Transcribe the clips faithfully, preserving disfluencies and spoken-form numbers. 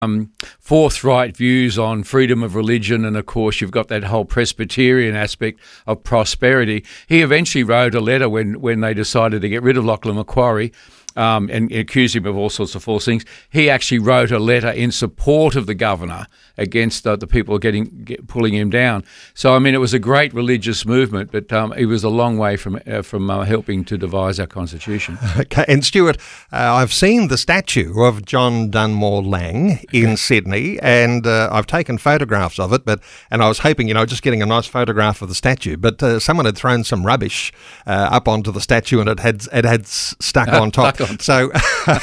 Um, forthright views on freedom of religion, and of course you've got that whole Presbyterian aspect of prosperity. He eventually wrote a letter when, when they decided to get rid of Lachlan Macquarie um, and accused him of all sorts of false things. He actually wrote a letter in support of the governor against uh, the people getting get, pulling him down. So I mean, it was a great religious movement, but um, it was a long way from uh, from uh, helping to devise our constitution. Okay, and Stuart, uh, I've seen the statue of John Dunmore Lang in okay. Sydney, and uh, I've taken photographs of it. But and I was hoping, you know, just getting a nice photograph of the statue. But uh, someone had thrown some rubbish uh, up onto the statue, and it had it had stuck on top. Stuck on. So,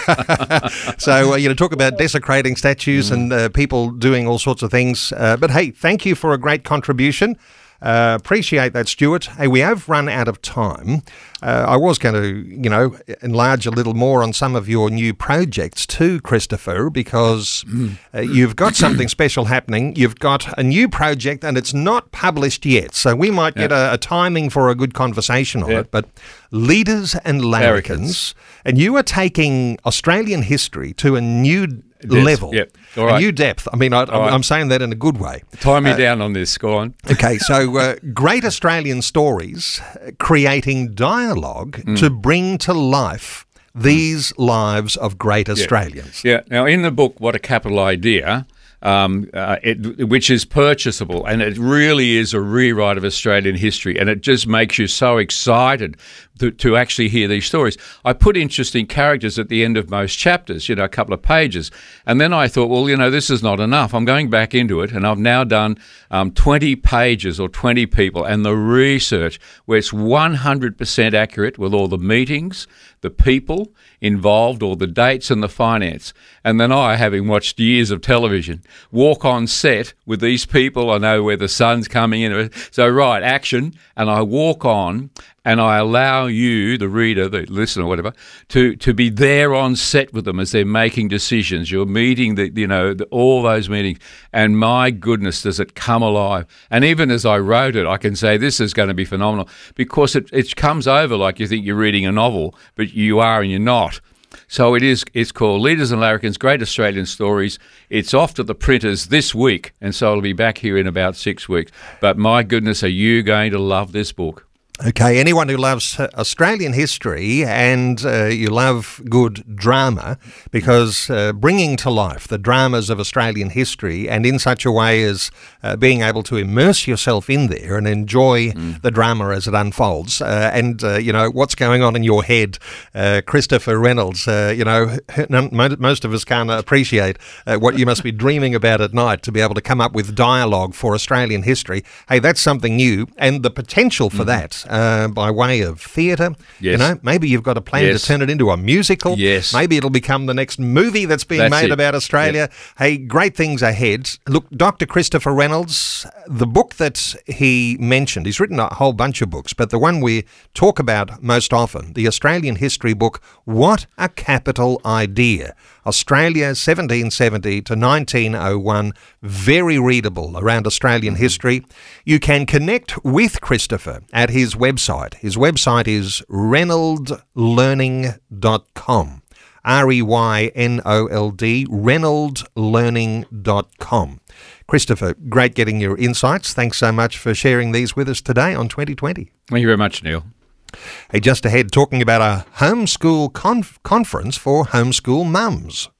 so uh, you know, talk about desecrating statues mm. and uh, people doing all sorts of things. Uh, but hey, thank you for a great contribution. Uh, appreciate that, Stuart. Hey, we have run out of time. Uh, I was going to, you know, enlarge a little more on some of your new projects too, Christopher, because uh, you've got something special happening. You've got a new project and it's not published yet, so we might get yeah. a, a timing for a good conversation on yeah. it. But Leaders and Larrikins, and you are taking Australian history to a new Depth. level, yep. All right. a new depth. I mean, I, I'm, right. I'm saying that in a good way. Tie me uh, down on this, go on. Okay, so uh, great Australian stories, uh, creating dialogue mm. to bring to life these mm. lives of great Australians. Yeah. yeah, now in the book, What a Capital Idea, Um, uh, it, which is purchasable, and it really is a rewrite of Australian history, and it just makes you so excited to, to actually hear these stories. I put interesting characters at the end of most chapters, you know, a couple of pages, and then I thought, well, you know, this is not enough. I'm going back into it, and I've now done um, twenty pages or twenty people, and the research where it's one hundred percent accurate with all the meetings, the people involved, all the dates and the finance. And then I, having watched years of television, walk on set with these people. I know where the sun's coming in. So, right, action. And I walk on and I allow you, the reader, the listener, whatever, to, to be there on set with them as they're making decisions. You're meeting, the you know, the, all those meetings. And my goodness, does it come alive. And even as I wrote it, I can say this is going to be phenomenal because it, it comes over like you think you're reading a novel, but you are and you're not. So it is. It's called Leaders and Larrikins, Great Australian Stories. It's off to the printers this week, and so it'll be back here in about six weeks. But my goodness, are you going to love this book? Okay, anyone who loves Australian history and uh, you love good drama, because uh, bringing to life the dramas of Australian history and in such a way as uh, being able to immerse yourself in there and enjoy mm. the drama as it unfolds uh, and, uh, you know, what's going on in your head, uh, Christopher Reynolds, uh, you know, most of us can't appreciate uh, what you must be dreaming about at night to be able to come up with dialogue for Australian history. Hey, that's something new, and the potential for mm. that. Uh, by way of theatre, yes. you know, maybe you've got a plan yes. to turn it into a musical. Yes. Maybe it'll become the next movie that's being that's made it. about Australia. Yep. Hey, great things ahead. Look, Doctor Christopher Reynolds, the book that he mentioned, he's written a whole bunch of books, but the one we talk about most often, the Australian history book, What a Capital Idea. Australia seventeen seventy to nineteen oh one, very readable around Australian history. You can connect with Christopher at his website. His website is reynold learning dot com. R E Y N O L D, reynold learning dot com. Christopher, great getting your insights. Thanks so much for sharing these with us today on twenty twenty. Thank you very much, Neil. Hey, just ahead, talking about a homeschool conf- conference for homeschool mums.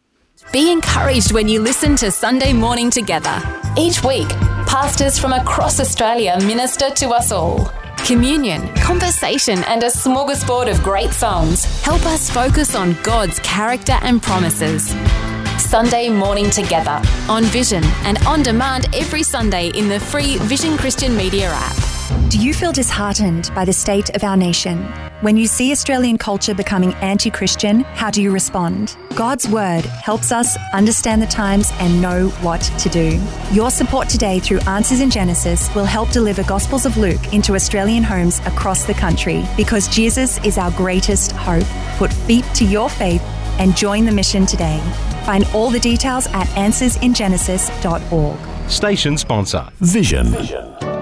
Be encouraged when you listen to Sunday Morning Together. Each week, pastors from across Australia minister to us all. Communion, conversation, and a smorgasbord of great songs help us focus on God's character and promises. Sunday Morning Together on Vision and on demand every Sunday in the free Vision Christian Media app. Do you feel disheartened by the state of our nation? When you see Australian culture becoming anti-Christian, how do you respond? God's Word helps us understand the times and know what to do. Your support today through Answers in Genesis will help deliver Gospels of Luke into Australian homes across the country, because Jesus is our greatest hope. Put feet to your faith and join the mission today. Find all the details at answers in genesis dot org. Station sponsor, Vision. Vision.